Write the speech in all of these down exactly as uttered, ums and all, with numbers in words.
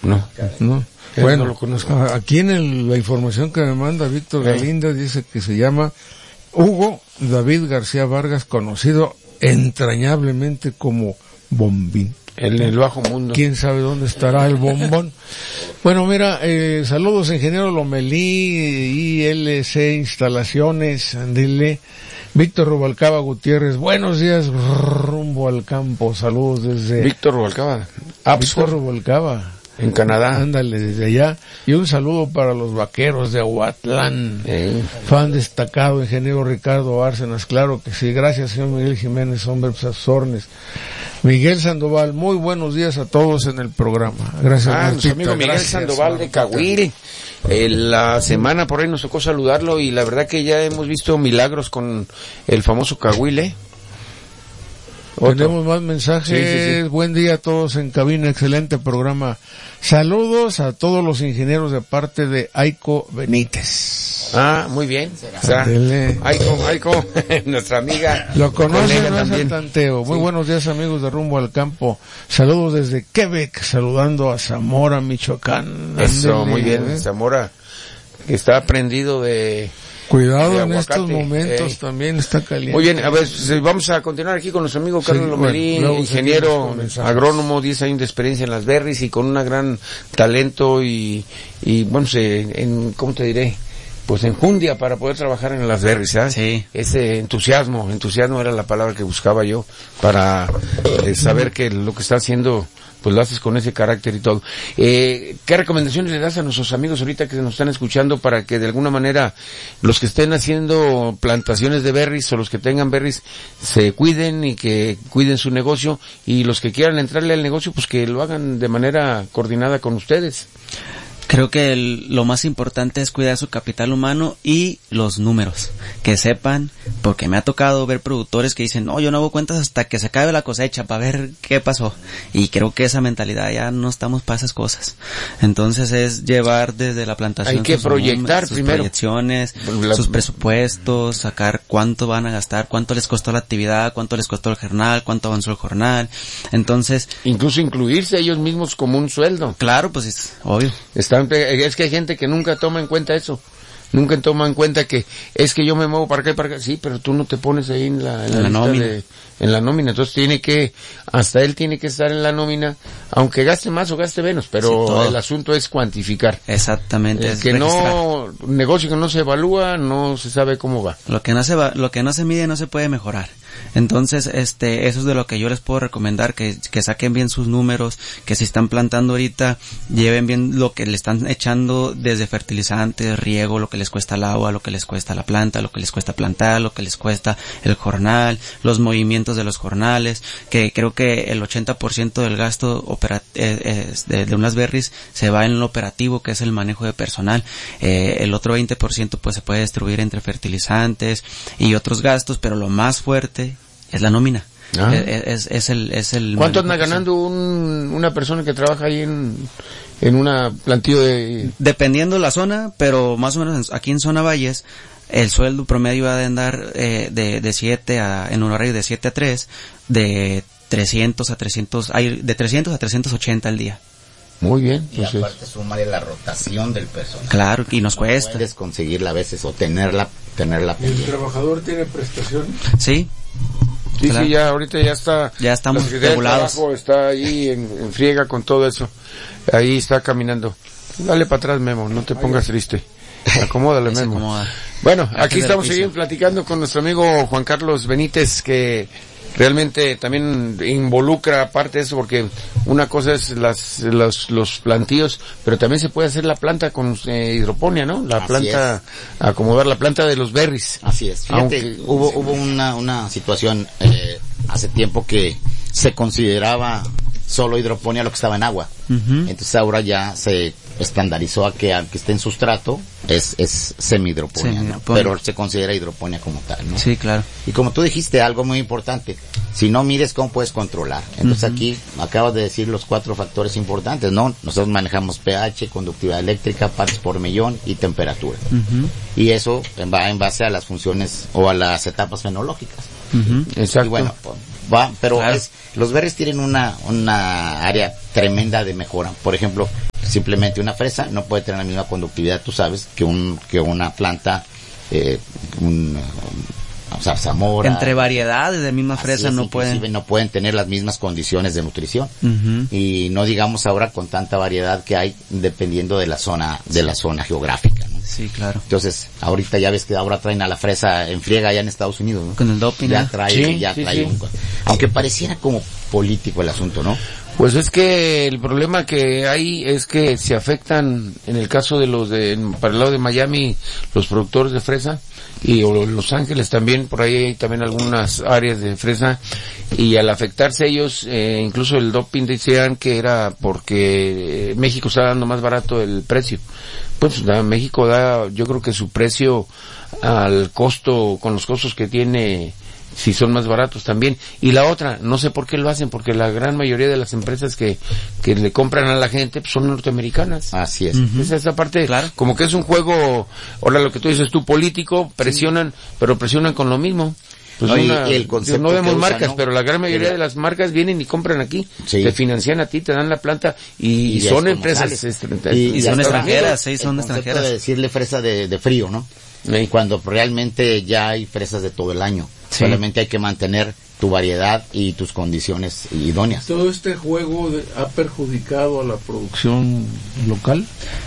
No, no. Bueno, no lo conozco. Aquí en el, la información que me manda Víctor Galíndez dice que se llama Hugo David García Vargas, conocido entrañablemente como Bombín. En el bajo mundo. ¿Quién sabe dónde estará el bombón? Bueno, mira, eh, saludos, ingeniero Lomelí, I L C Instalaciones, Andile, Víctor Rubalcaba Gutiérrez, buenos días, rumbo al campo, saludos desde... Víctor Rubalcaba. Víctor Rubalcaba. En Canadá. Ándale, desde allá. Y un saludo para los vaqueros de Aguatlán. Eh. Fan destacado, ingeniero Ricardo Bárcenas. Claro que sí. Gracias, señor Miguel Jiménez, hombre Psasornes. Miguel Sandoval, muy buenos días a todos en el programa. Gracias. Ah, nuestro amigo Miguel Gracias, Sandoval de Cahuil. Eh, la semana por ahí nos tocó saludarlo y la verdad que ya hemos visto milagros con el famoso Cahuil, ¿eh? Otro. Tenemos más mensajes. Sí, sí, sí. Buen día a todos en cabina, excelente programa. Saludos a todos los ingenieros de parte de Aiko Benítez. Ah, muy bien. O sea, Aiko, Aiko, nuestra amiga. Lo conocen, no es el tanteo. Muy sí. Buenos días, amigos de Rumbo al Campo. Saludos desde Quebec, saludando a Zamora, Michoacán. Eso, Andele, muy bien, ¿eh? Zamora, que está prendido de... Cuidado en estos momentos, eh. también está caliente. Muy bien, a ver, vamos a continuar aquí con nuestro amigo Carlos sí, Lomelí, bueno, ingeniero agrónomo, diez años de experiencia en las berries y con un gran talento y, y bueno, se, en, ¿cómo te diré? Pues enjundia para poder trabajar en las berries, ¿sabes? Sí. Ese entusiasmo, entusiasmo era la palabra que buscaba yo para eh, saber que lo que está haciendo pues lo haces con ese carácter y todo. Eh, ¿qué recomendaciones le das a nuestros amigos ahorita que nos están escuchando para que de alguna manera los que estén haciendo plantaciones de berries o los que tengan berries se cuiden y que cuiden su negocio y los que quieran entrarle al negocio pues que lo hagan de manera coordinada con ustedes? Creo que el, lo más importante es cuidar su capital humano y los números, que sepan, porque me ha tocado ver productores que dicen, no, yo no hago cuentas hasta que se acabe la cosecha para ver qué pasó, y creo que esa mentalidad ya no estamos para esas cosas. Entonces es llevar desde la plantación hay que sus proyectar números, sus primero proyecciones, la... sus presupuestos, sacar cuánto van a gastar, cuánto les costó la actividad, cuánto les costó el jornal, cuánto avanzó el jornal. Entonces incluso incluirse ellos mismos como un sueldo. Claro, pues es obvio. Está Es que hay gente que nunca toma en cuenta eso, nunca toma en cuenta que es que yo me muevo para acá y para acá, sí, pero tú no te pones ahí en la, en la, la lista nómina. De, en la nómina, entonces tiene que, hasta él tiene que estar en la nómina, aunque gaste más o gaste menos, pero sí, el asunto es cuantificar. Exactamente. El que no, un negocio que no se evalúa, no se sabe cómo va. Lo que no se va, lo que no se mide no se puede mejorar. Entonces, este, eso es de lo que yo les puedo recomendar, que, que saquen bien sus números, que si están plantando ahorita, lleven bien lo que le están echando desde fertilizantes, riego, lo que les cuesta el agua, lo que les cuesta la planta, lo que les cuesta plantar, lo que les cuesta el jornal, los movimientos de los jornales, que creo que el ochenta por ciento del gasto opera, eh, de, de unas berries se va en lo operativo, que es el manejo de personal. Eh, el otro veinte por ciento pues se puede distribuir entre fertilizantes y otros gastos, pero lo más fuerte es la nómina. Ah. Es, es, es el, es el. ¿Cuánto anda ganando un, una persona que trabaja ahí en, en una plantillo de? Dependiendo la zona, pero más o menos aquí en Zona Valles, el sueldo promedio va a andar eh, de, de siete a, en un horario de siete a tres, de trescientos a trescientos, hay de trescientos a trescientos ochenta al día. Muy bien. Y pues aparte súmale la rotación del personal. Claro, y nos no cuesta. Puedes conseguirla a veces o tenerla, tenerla. ¿Y el trabajador tiene prestaciones? Sí. Sí, claro. Sí, ya ahorita ya está. Ya estamos regulados. Está ahí en, en friega con todo eso. Ahí está caminando. Dale para atrás, Memo, no te pongas triste. Acomódale, Memo. Acomoda. Bueno, Antes aquí estamos siguiendo platicando con nuestro amigo Juan Carlos Benítez, que realmente también involucra aparte de eso, porque una cosa es las los, los plantíos, pero también se puede hacer la planta con eh, hidroponía, ¿no? La Así planta, es. acomodar la planta de los berries. Así es. Fíjate, Aunque, hubo hubo una una situación eh, hace tiempo que se consideraba solo hidroponía lo que estaba en agua. Uh-huh. Entonces ahora ya se estandarizó a que aunque esté en sustrato es es semihidroponía, ¿no? Pero se considera hidroponía como tal, ¿no? Sí, claro. Y como tú dijiste, algo muy importante, si no mides cómo puedes controlar. Entonces uh-huh. aquí acabas de decir los cuatro factores importantes, ¿no? Nosotros manejamos pH, conductividad eléctrica, partes por millón y temperatura. Uh-huh. Y eso va en base a las funciones o a las etapas fenológicas. Uh-huh. Exacto. Y bueno, va, pero claro. es, los berries tienen una una área tremenda de mejora. Por ejemplo, Simplemente una fresa no puede tener la misma conductividad, tú sabes, que un que una planta, eh, un, o sea, Zamora. Entre variedades de misma fresa es, no pueden. no pueden tener las mismas condiciones de nutrición. Uh-huh. Y no digamos ahora con tanta variedad que hay dependiendo de la zona, de la zona geográfica, ¿no? Sí, claro. Entonces, ahorita ya ves que ahora traen a la fresa en friega allá en Estados Unidos, ¿no? Con el doping. Ya ¿no? trae, Sí, ya sí, trae sí. un, aunque pareciera como político el asunto, ¿no? Pues es que el problema que hay es que se afectan, en el caso de los de, para el lado de Miami, los productores de fresa, y o Los Ángeles también, por ahí hay también algunas áreas de fresa, y al afectarse ellos, eh, incluso el doping decían que era porque México está dando más barato el precio. Pues da, México da, yo creo que su precio al costo, con los costos que tiene, si son más baratos también. Y la otra, no sé por qué lo hacen, porque la gran mayoría de las empresas que, que le compran a la gente pues, son norteamericanas. Así es. Uh-huh. Esa, esa parte, Claro. como que es un juego, ahora lo que tú dices tú, político, presionan, sí. pero presionan con lo mismo. Pues No, y una, el concepto no vemos que usa, marcas, ¿no? pero la gran mayoría Pero- de las marcas vienen y compran aquí, Sí. te financian a ti, te dan la planta y, Y y ya son es como empresas sale. est- Y- Y son hasta extranjeras, el sí, son concepto extranjeras. de decirle fresa de, de frío, ¿no? Sí. Cuando realmente ya hay fresas de todo el año. Sí. Solamente hay que mantener tu variedad y tus condiciones idóneas. ¿Todo este juego de- ha perjudicado a la producción local?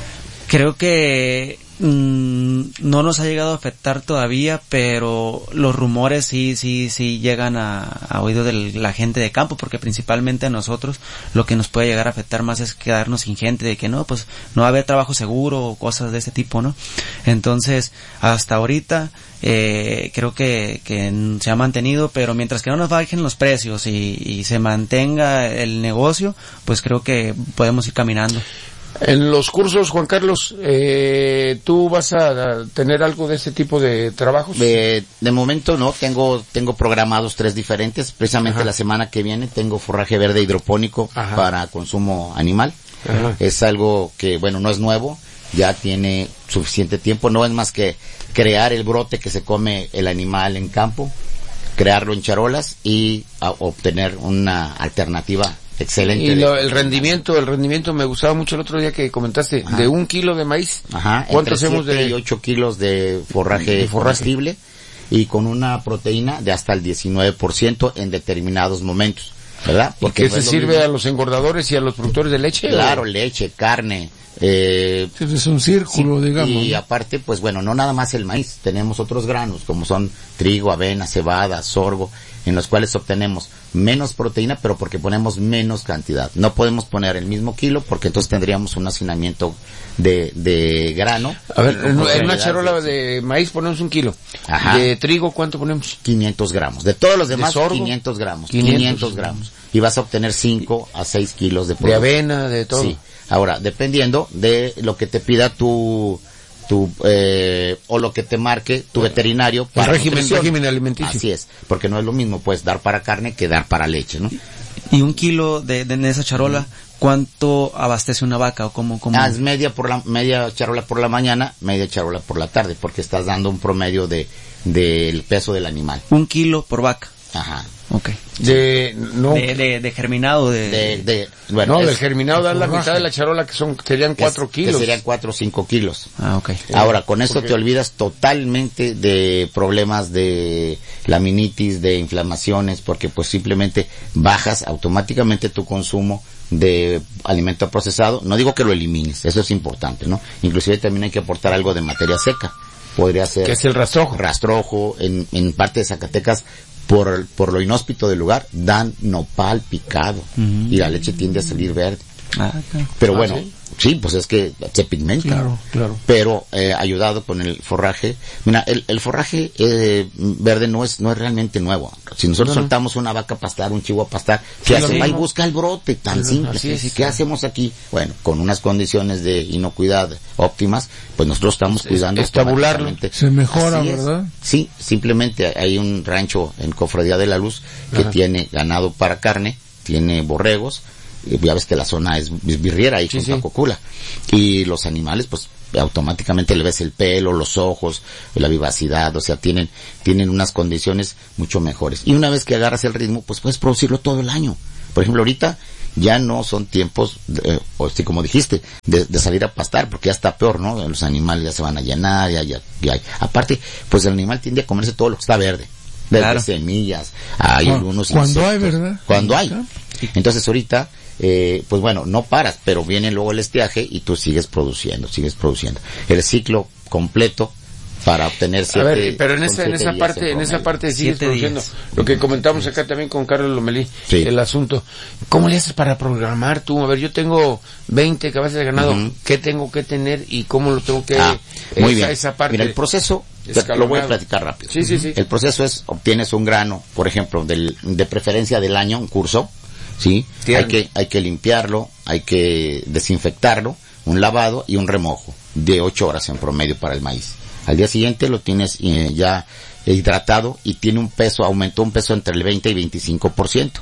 Creo que mm, no nos ha llegado a afectar todavía, pero los rumores sí, sí, sí llegan a, a oído de la gente de campo, porque principalmente a nosotros lo que nos puede llegar a afectar más es quedarnos sin gente, de que no, pues no va a haber trabajo seguro o cosas de ese tipo, ¿no? Entonces, hasta ahorita, eh, creo que, que se ha mantenido, pero mientras que no nos bajen los precios y, y se mantenga el negocio, pues creo que podemos ir caminando. En los cursos, Juan Carlos, eh, ¿tú vas a tener algo de este tipo de trabajos? De, de momento no, tengo tengo programados tres diferentes. Precisamente Ajá. la semana que viene tengo forraje verde hidropónico Ajá. para consumo animal. Ajá. Es algo que, bueno, no es nuevo, ya tiene suficiente tiempo. No es más que crear el brote que se come el animal en campo, crearlo en charolas y a, obtener una alternativa excelente. Y de- lo- el rendimiento, el rendimiento me gustaba mucho el otro día que comentaste, Ajá. de un kilo de maíz. Ajá, ¿Cuánto entre hacemos siete de...? y ocho kilos de forraje, De forraje. comestible y con una proteína de hasta el diecinueve por ciento en determinados momentos, ¿verdad? ¿Y qué no se es lo sirve mismo. a los engordadores y a los productores de leche? Claro, ¿o? leche, carne, eh, Es un círculo, sí, digamos. y ¿no? aparte, pues bueno, no nada más el maíz, tenemos otros granos como son trigo, avena, cebada, sorgo, en los cuales obtenemos menos proteína, pero porque ponemos menos cantidad. No podemos poner el mismo kilo porque entonces tendríamos un hacinamiento de, de grano. A ver, y con en, en una posibilidades charola de- de maíz ponemos un kilo. Ajá. De trigo, ¿cuánto ponemos? quinientos gramos. De todos los demás, sorgo? quinientos gramos. quinientos. quinientos gramos. Y vas a obtener cinco a seis kilos de De producto. avena, de todo. Sí. Ahora, dependiendo de lo que te pida tu, tu, eh, o lo que te marque tu veterinario para régimen- nutrición. régimen alimenticio. Así es. Porque no es lo mismo, pues, dar para carne que dar para leche, ¿no? Y un kilo de, de en esa charola, ¿cuánto abastece una vaca o cómo? cómo? Haz media por la, media charola por la mañana, media charola por la tarde, porque estás dando un promedio de, del peso del animal. Un kilo por vaca. Ajá. Ok. De, no, De, de, de germinado, de... De, de, bueno, no, es- del germinado dan la mitad de la charola que son, serían que cuatro es- que kilos. serían cuatro o cinco kilos. Ah, ok. Ahora, con esto porque- te olvidas totalmente de problemas de laminitis, de inflamaciones, porque pues simplemente bajas automáticamente tu consumo de alimento procesado. No digo que lo elimines, eso es importante, ¿no? Inclusive también hay que aportar algo de materia seca. Podría ser Que es el rastrojo. rastrojo, en, en parte de Zacatecas, por, por lo inhóspito del lugar, dan nopal picado Ujú. y la leche tiende a salir verde. Ah, claro. Pero Ah, bueno, ¿sí? sí, pues es que se pigmenta. Claro, claro. Pero eh, ayudado con el forraje. Mira, el, el forraje eh, verde no es no es realmente nuevo. Si nosotros No, no. soltamos una vaca a pastar, un chivo a pastar, Sí, ¿qué lo hace? Va y mismo. busca el brote, tan Sí, simple. así es. ¿Qué hacemos aquí? Bueno, con unas condiciones de inocuidad óptimas, pues nosotros estamos Es- cuidando. estabularlo. automáticamente. Se mejora, Así es. ¿verdad? Sí, simplemente hay un rancho en Cofradía de la Luz que Ajá. tiene ganado para carne, tiene borregos, y ya ves que la zona es, es birriera ahí Sí, con sí. Tacocula. Y los animales, pues, automáticamente le ves el pelo, los ojos, la vivacidad, o sea, tienen, tienen unas condiciones mucho mejores. Y una vez que agarras el ritmo, pues puedes producirlo todo el año. Por ejemplo, ahorita ya no son tiempos, eh, o así como dijiste, de, de salir a pastar, porque ya está peor, ¿no? Los animales ya se van a llenar, ya, ya, ya. Aparte, pues el animal tiende a comerse todo lo que está verde. Desde claro. semillas, hay no, algunos Cuando insectos, hay, ¿verdad? Cuando hay. Entonces ahorita, eh, pues bueno, no paras, pero viene luego el estiaje y tú sigues produciendo, sigues produciendo. El ciclo completo para obtener siete, a ver, pero en esa, en esa parte, en esa parte sigues produciendo. Lo que comentamos acá también con Carlos Lomelí, sí. el asunto. ¿Cómo le haces para programar tú? A ver, yo tengo veinte cabezas de ganado, uh-huh. ¿qué tengo que tener y cómo lo tengo que... Ah, muy esa, bien. Esa parte Mira, el proceso, escalonado. Lo voy a platicar rápido. Sí, sí, sí. El proceso es, obtienes un grano, por ejemplo, del, de preferencia del año, un curso, ¿sí? Hay que, hay que limpiarlo, hay que desinfectarlo, un lavado y un remojo de ocho horas en promedio para el maíz. Al día siguiente lo tienes eh, ya hidratado y tiene un peso, aumentó un peso entre el veinte y veinticinco por ciento.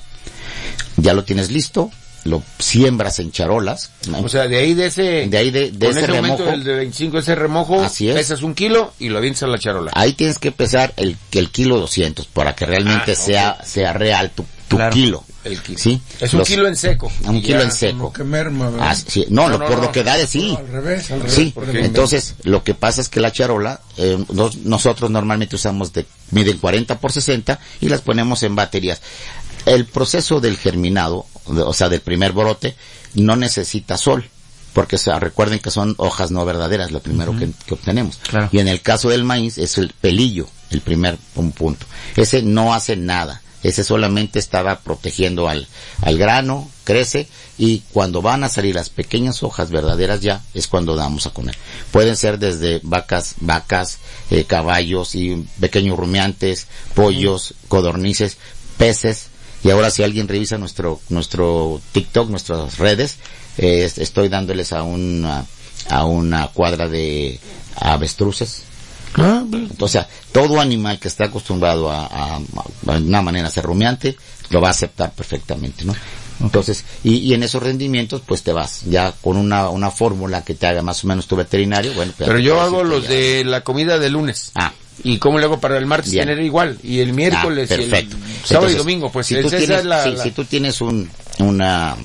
Ya lo tienes listo, lo siembras en charolas. O sea, de ahí de ese, de ahí de, de con ese, ese remojo, el de veinticinco, ese remojo, así es. Pesas un kilo y lo avientas a la charola. Ahí tienes que pesar el, el kilo doscientos para que realmente ah, sea, okay. sea real tu, tu claro. kilo. El kilo. ¿Sí? Es un Los, kilo en seco. Un kilo en seco. Como que merma, ah, sí. No, no, no, por no, lo que da de sí. No, al revés, al revés. Sí, entonces lo que pasa es que la charola, eh, nos, nosotros normalmente usamos de, miden cuarenta por sesenta y las ponemos en baterías. El proceso del germinado, o sea, del primer brote, no necesita sol. Porque o sea, recuerden que son hojas no verdaderas, lo primero uh-huh. que, que obtenemos. Claro. Y en el caso del maíz es el pelillo, el primer un punto. Ese no hace nada. Ese solamente estaba protegiendo al, al grano, crece, y cuando van a salir las pequeñas hojas verdaderas ya, es cuando damos a comer. Pueden ser desde vacas, vacas, eh, caballos y pequeños rumiantes, pollos, codornices, peces. Y ahora si alguien revisa nuestro, nuestro TikTok, nuestras redes, eh, estoy dándoles a una, a una cuadra de avestruces. Ah, o sea, todo animal que está acostumbrado a, a, a una manera a ser rumiante, lo va a aceptar perfectamente, ¿no? Entonces, y, y en esos rendimientos, pues te vas ya con una, una fórmula que te haga más o menos tu veterinario. Bueno, pero yo hago los ya... de la comida de lunes. Ah. ¿Y cómo le hago para el martes Bien. tener igual? Y el miércoles, ah, perfecto. Y el sábado Entonces, y domingo, pues si, esa tú tienes, es la, sí, la... si tú tienes un, una,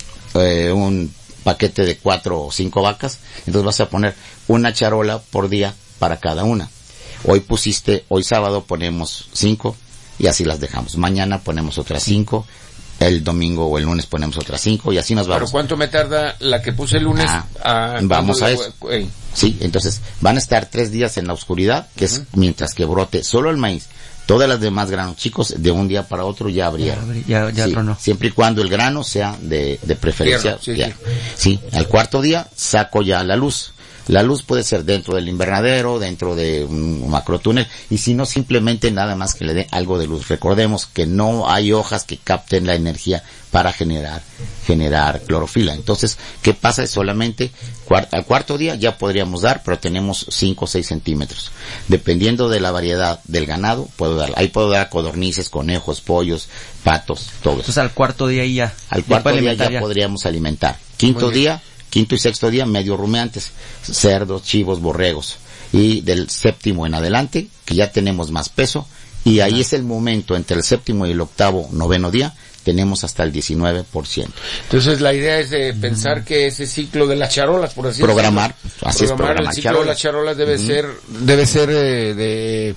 eh, un paquete de cuatro o cinco vacas, entonces vas a poner una charola por día para cada una. Hoy pusiste, hoy sábado ponemos cinco y así las dejamos. Mañana ponemos otras cinco, el domingo o el lunes ponemos otras cinco y así nos vamos. ¿Pero cuánto me tarda la que puse el lunes? Ah, a, vamos a eso. Ey. Sí, entonces van a estar tres días en la oscuridad, que uh-huh. es mientras que brote solo el maíz. Todas las demás granos chicos, de un día para otro ya habría. Ya, ya sí, tronó. Siempre y cuando el grano sea de, de preferencia. Tierra, sí, sí. sí, al cuarto día saco ya la luz. La luz puede ser dentro del invernadero, dentro de un macrotúnel, y si no, simplemente nada más que le dé algo de luz. Recordemos que no hay hojas que capten la energía para generar, generar clorofila. Entonces, ¿qué pasa? Es solamente, cuart- al cuarto día ya podríamos dar, pero tenemos cinco o seis centímetros. Dependiendo de la variedad del ganado, puedo dar, ahí puedo dar codornices, conejos, pollos, patos, todo eso. Entonces al cuarto día ya. Al cuarto día ya, ya podríamos alimentar. Quinto día, quinto y sexto día, medio rumiantes, cerdos, chivos, borregos. Y del séptimo en adelante, que ya tenemos más peso, y ahí es el momento, entre el séptimo y el octavo, noveno día, tenemos hasta el diecinueve por ciento. Entonces la idea es de pensar mm. que ese ciclo de las charolas, por así programar, decirlo, así programar, es, programar el ciclo charolas. de las charolas debe Mm. ser, debe ser eh, de,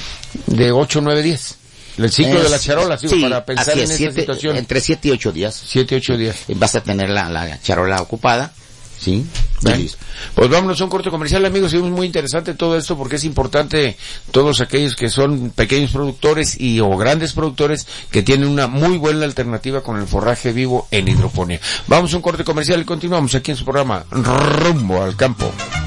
de ocho, nueve, diez. El ciclo es, de las charolas, digo, sí, para pensar en es, esa siete, situación. Entre siete y ocho días. Siete, ocho días. Vas a tener la, la charola ocupada. Sí. Pues vámonos a un corte comercial, amigos. Es muy interesante todo esto porque es importante todos aquellos que son pequeños productores y o grandes productores que tienen una muy buena alternativa con el forraje vivo en hidroponía. Vamos a un corte comercial y continuamos aquí en su programa Rumbo al Campo.